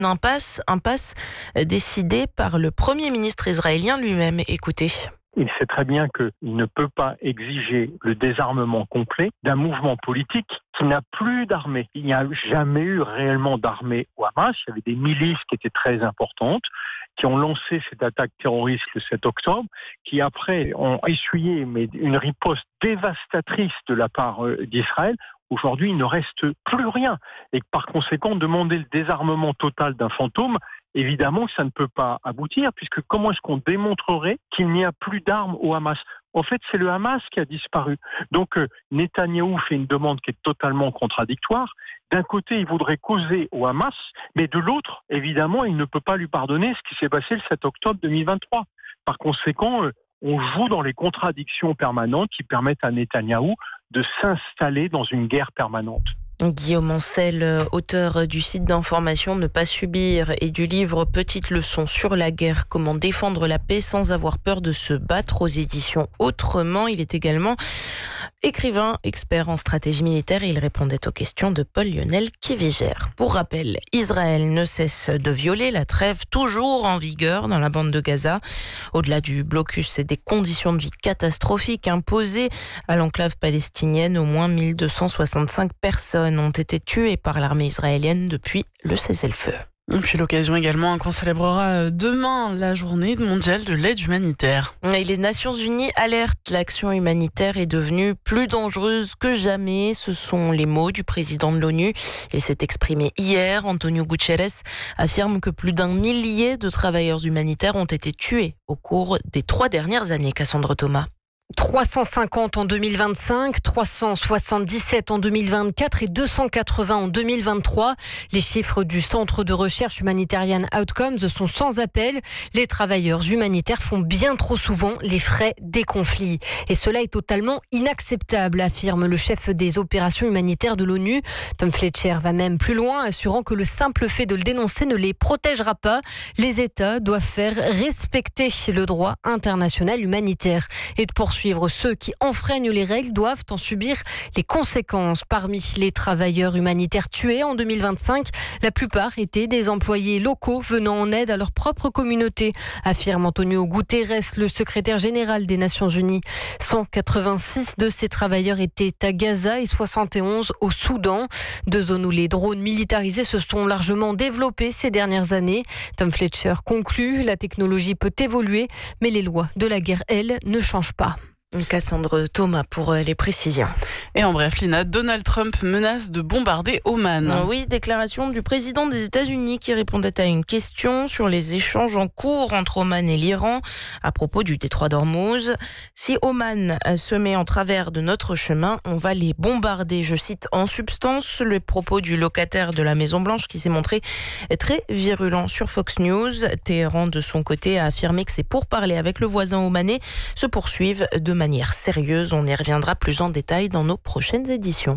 impasse décidée par le Premier ministre israélien lui-même. Écoutez. Il sait très bien qu'il ne peut pas exiger le désarmement complet d'un mouvement politique qui n'a plus d'armée. Il n'y a jamais eu réellement d'armée au Hamas. Il y avait des milices qui étaient très importantes, qui ont lancé cette attaque terroriste le 7 octobre, qui après ont essuyé une riposte dévastatrice de la part d'Israël. Aujourd'hui, il ne reste plus rien. Et par conséquent, demander le désarmement total d'un fantôme, évidemment que ça ne peut pas aboutir, puisque comment est-ce qu'on démontrerait qu'il n'y a plus d'armes au Hamas ? En fait, c'est le Hamas qui a disparu. Donc, Netanyahou fait une demande qui est totalement contradictoire. D'un côté, il voudrait causer au Hamas, mais de l'autre, évidemment, il ne peut pas lui pardonner ce qui s'est passé le 7 octobre 2023. Par conséquent, on joue dans les contradictions permanentes qui permettent à Netanyahou de s'installer dans une guerre permanente. Guillaume Ancel, auteur du site d'information Ne pas subir et du livre Petite leçon sur la guerre, comment défendre la paix sans avoir peur de se battre aux éditions Autrement. Il est également écrivain, expert en stratégie militaire et il répondait aux questions de Paul-Lionel Kivigère. Pour rappel, Israël ne cesse de violer la trêve toujours en vigueur dans la bande de Gaza. Au-delà du blocus et des conditions de vie catastrophiques imposées à l'enclave palestinienne, au moins 1265 personnes ont été tuées par l'armée israélienne depuis le cessez-le-feu. Et puis l'occasion également qu'on célébrera demain la journée mondiale de l'aide humanitaire. Et les Nations Unies alertent, l'action humanitaire est devenue plus dangereuse que jamais. Ce sont les mots du président de l'ONU. Il s'est exprimé hier. Antonio Guterres affirme que plus d'1 millier de travailleurs humanitaires ont été tués au cours des 3 dernières années. Cassandre Thomas. 350 en 2025, 377 en 2024 et 280 en 2023. Les chiffres du Centre de recherche Humanitarian Outcomes sont sans appel. Les travailleurs humanitaires font bien trop souvent les frais des conflits. Et cela est totalement inacceptable, affirme le chef des opérations humanitaires de l'ONU. Tom Fletcher va même plus loin, assurant que le simple fait de le dénoncer ne les protégera pas. Les États doivent faire respecter le droit international humanitaire et de poursuivre ceux qui enfreignent les règles doivent en subir les conséquences. Parmi les travailleurs humanitaires tués en 2025, la plupart étaient des employés locaux venant en aide à leur propre communauté, affirme Antonio Guterres, le secrétaire général des Nations Unies. 186 de ces travailleurs étaient à Gaza et 71 au Soudan, 2 zones où les drones militarisés se sont largement développés ces dernières années. Tom Fletcher conclut, la technologie peut évoluer, mais les lois de la guerre, elles, ne changent pas. Cassandre Thomas pour les précisions. Et en bref, Lina, Donald Trump menace de bombarder Oman. Oui, déclaration du président des États-Unis qui répondait à une question sur les échanges en cours entre Oman et l'Iran à propos du détroit d'Ormuz. Si Oman se met en travers de notre chemin, on va les bombarder. Je cite en substance le propos du locataire de la Maison-Blanche qui s'est montré très virulent sur Fox News. Téhéran, de son côté, a affirmé que ses pourparlers avec le voisin omanais se poursuivent de manière sérieuse. On y reviendra plus en détail dans nos prochaines éditions.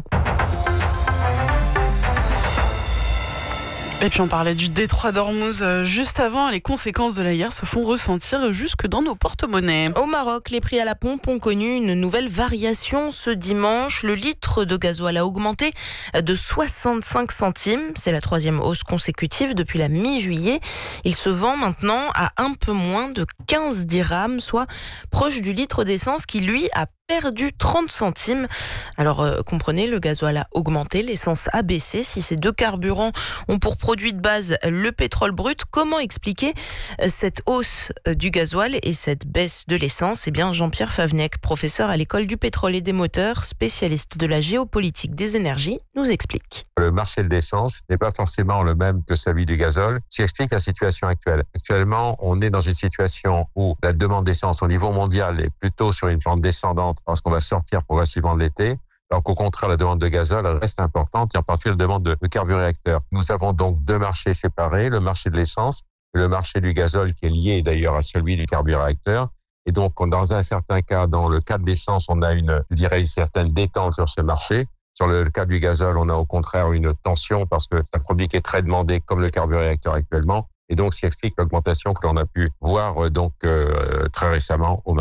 Et puis on parlait du détroit d'Ormuz juste avant. Les conséquences de la guerre se font ressentir jusque dans nos porte-monnaies. Au Maroc, les prix à la pompe ont connu une nouvelle variation ce dimanche. Le litre de gasoil a augmenté de 65 centimes. C'est la 3e hausse consécutive depuis la mi-juillet. Il se vend maintenant à un peu moins de 15 dirhams, soit proche du litre d'essence qui, lui, a perdu 30 centimes. Alors, comprenez, le gasoil a augmenté, l'essence a baissé. Si ces 2 carburants ont pour produit de base le pétrole brut, comment expliquer cette hausse du gasoil et cette baisse de l'essence ? Eh bien, Jean-Pierre Favnec, professeur à l'école du pétrole et des moteurs, spécialiste de la géopolitique des énergies, nous explique. Le marché de l'essence n'est pas forcément le même que celui du gazole, ce qui explique la situation actuelle. Actuellement, on est dans une situation où la demande d'essence au niveau mondial est plutôt sur une pente descendante parce qu'on va sortir progressivement de l'été. Alors qu'au contraire, la demande de gazole reste importante, et en particulier la demande de carburéacteurs. Nous avons donc 2 marchés séparés, le marché de l'essence et le marché du gazole qui est lié d'ailleurs à celui du carburéacteur. Et donc, dans un certain cas, dans le cas de l'essence, on a une certaine détente sur ce marché. Sur le cas du gazole, on a au contraire une tension parce que c'est un produit qui est très demandé comme le carburéacteur actuellement. Et donc, ce qui explique l'augmentation que l'on a pu voir très récemment au Maroc.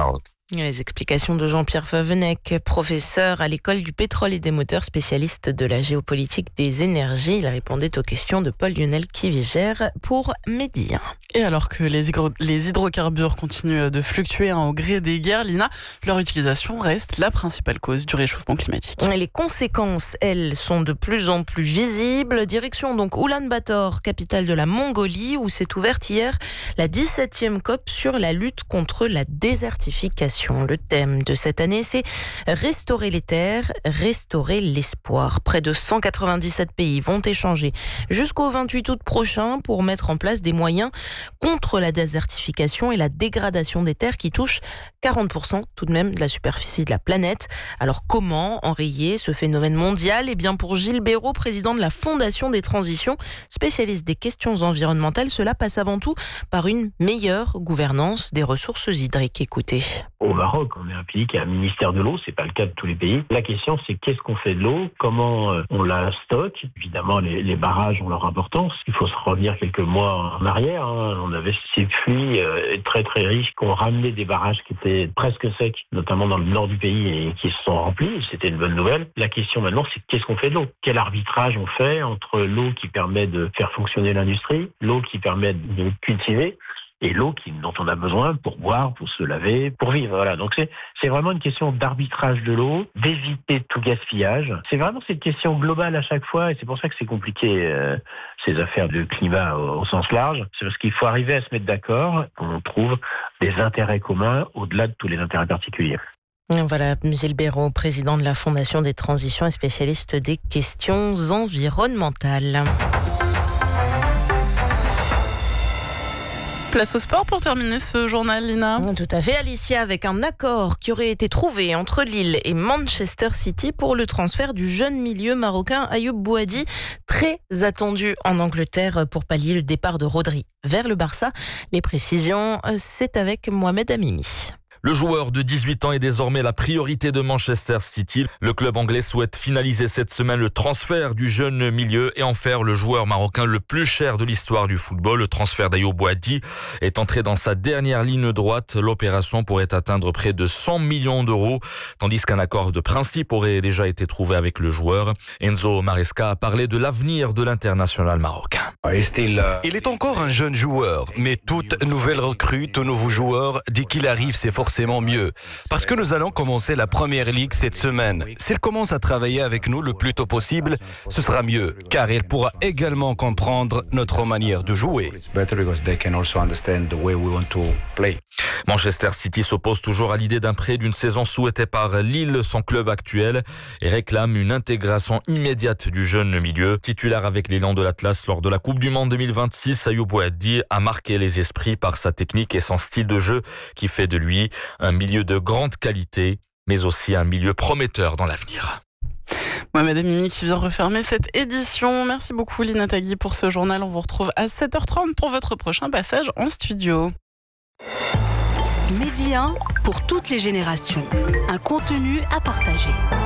Les explications de Jean-Pierre Favennec, professeur à l'école du pétrole et des moteurs, spécialiste de la géopolitique des énergies. Il répondait aux questions de Paul-Lionel Kivigère pour Midi 1. Et alors que les hydrocarbures continuent de fluctuer au gré des guerres, Lina, leur utilisation reste la principale cause du réchauffement climatique. Les conséquences, elles, sont de plus en plus visibles. Direction donc Oulan-Bator, capitale de la Mongolie, où s'est ouverte hier la 17e COP sur la lutte contre la désertification. Le thème de cette année, c'est restaurer les terres, restaurer l'espoir. Près de 197 pays vont échanger jusqu'au 28 août prochain pour mettre en place des moyens contre la désertification et la dégradation des terres qui touchent 40% tout de même de la superficie de la planète. Alors comment enrayer ce phénomène mondial ? Eh bien pour Gilles Béraud, président de la Fondation des Transitions, spécialiste des questions environnementales, cela passe avant tout par une meilleure gouvernance des ressources hydriques. Écoutez. Au Maroc, on est un pays qui a un ministère de l'eau, c'est pas le cas de tous les pays. La question, c'est qu'est-ce qu'on fait de l'eau, comment on la stocke. Évidemment, les barrages ont leur importance. Il faut se revenir quelques mois en arrière. On avait ces puits très très riches qui ont ramené des barrages qui étaient presque secs, notamment dans le nord du pays, et qui se sont remplis. C'était une bonne nouvelle. La question maintenant, c'est qu'est-ce qu'on fait de l'eau ? Quel arbitrage on fait entre l'eau qui permet de faire fonctionner l'industrie, l'eau qui permet de cultiver, et l'eau dont on a besoin pour boire, pour se laver, pour vivre. Voilà. Donc c'est vraiment une question d'arbitrage de l'eau, d'éviter tout gaspillage. C'est vraiment cette question globale à chaque fois, et c'est pour ça que c'est compliqué, ces affaires de climat au sens large. C'est parce qu'il faut arriver à se mettre d'accord, qu'on trouve des intérêts communs au-delà de tous les intérêts particuliers. Voilà, Gilles Béraud, président de la Fondation des Transitions et spécialiste des questions environnementales. Place au sport pour terminer ce journal, Lina. Tout à fait, Alicia, avec un accord qui aurait été trouvé entre Lille et Manchester City pour le transfert du jeune milieu marocain Ayoub Bouhaddi, très attendu en Angleterre pour pallier le départ de Rodri vers le Barça. Les précisions, c'est avec Mohamed Amimi. Le joueur de 18 ans est désormais la priorité de Manchester City. Le club anglais souhaite finaliser cette semaine le transfert du jeune milieu et en faire le joueur marocain le plus cher de l'histoire du football. Le transfert d'Ayoub Bouhaddi est entré dans sa dernière ligne droite. L'opération pourrait atteindre près de 100 millions d'euros, tandis qu'un accord de principe aurait déjà été trouvé avec le joueur. Enzo Maresca a parlé de l'avenir de l'international marocain. Il est encore un jeune joueur, mais toute nouvelle recrue, tout nouveau joueur, dès qu'il arrive, c'est forcément mieux. Parce que nous allons commencer la première ligue cette semaine. S'il commence à travailler avec nous le plus tôt possible, ce sera mieux, car il pourra également comprendre notre manière de jouer. Manchester City s'oppose toujours à l'idée d'un prêt d'une saison souhaitée par Lille, son club actuel, et réclame une intégration immédiate du jeune milieu. Titulaire avec l'élan de l'Atlas lors de la Coupe du Monde 2026, Ayoub Bouhaddi a marqué les esprits par sa technique et son style de jeu qui fait de lui un milieu de grande qualité, mais aussi un milieu prometteur dans l'avenir. Mohamed Amimi qui vient refermer cette édition. Merci beaucoup Lina Tagui pour ce journal. On vous retrouve à 7h30 pour votre prochain passage en studio. Midi 1 pour toutes les générations. Un contenu à partager.